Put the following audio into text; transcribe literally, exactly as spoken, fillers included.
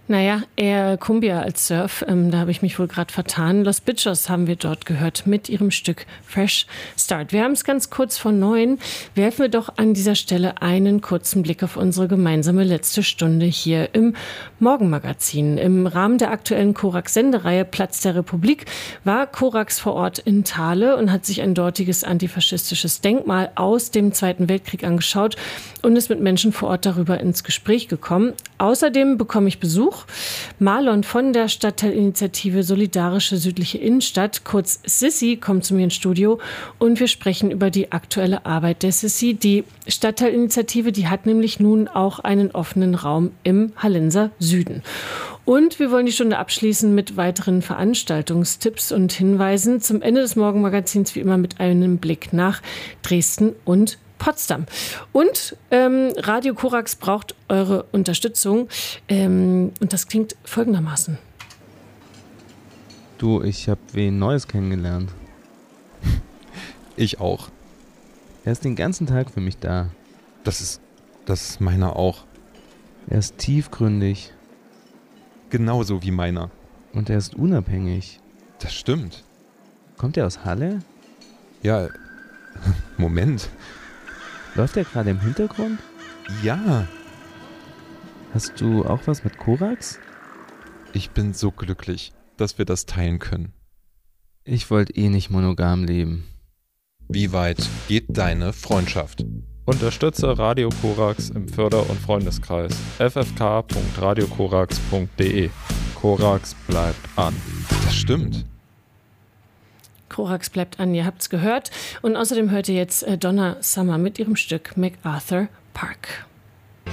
Naja, eher Cumbia als Surf. Ähm, da habe ich mich wohl gerade vertan. Los Bichos haben wir dort gehört mit ihrem Stück Fresh Start. Wir haben es ganz kurz vor neun. Werfen wir doch an dieser Stelle einen kurzen Blick auf unsere gemeinsame letzte Stunde hier im Morgenmagazin. Im Rahmen der aktuellen Korax-Sendereihe Platz der Republik war Korax vor Ort in Thale und hat sich ein dortiges antifaschistisches Denkmal aus dem Zweiten Weltkrieg angeschaut und ist mit Menschen vor Ort darüber ins Gespräch gekommen. Außerdem bekomme ich Besuch. Marlon von der Stadtteilinitiative Solidarische Südliche Innenstadt, kurz Sissi, kommt zu mir ins Studio und wir sprechen über die aktuelle Arbeit der Sissi. Die Stadtteilinitiative, die hat nämlich nun auch einen offenen Raum im Hallenser Süden. Und wir wollen die Stunde abschließen mit weiteren Veranstaltungstipps und Hinweisen. Zum Ende des Morgenmagazins wie immer mit einem Blick nach Dresden und Potsdam. Und ähm, Radio Korax braucht eure Unterstützung. Ähm, und das klingt folgendermaßen. Du, ich habe wen Neues kennengelernt. Ich auch. Er ist den ganzen Tag für mich da. Das ist, das ist meiner auch. Er ist tiefgründig. Genauso wie meiner. Und er ist unabhängig. Das stimmt. Kommt er aus Halle? Ja, Moment. Läuft er gerade im Hintergrund? Ja. Hast du auch was mit Korax? Ich bin so glücklich, dass wir das teilen können. Ich wollte eh nicht monogam leben. Wie weit geht deine Freundschaft? Unterstütze Radio Korax im Förder- und Freundeskreis. f f k punkt radio korax punkt d e. Korax bleibt an. Das stimmt. Korax bleibt an, ihr habt's gehört. Und außerdem hört ihr jetzt Donna Summer mit ihrem Stück MacArthur Park.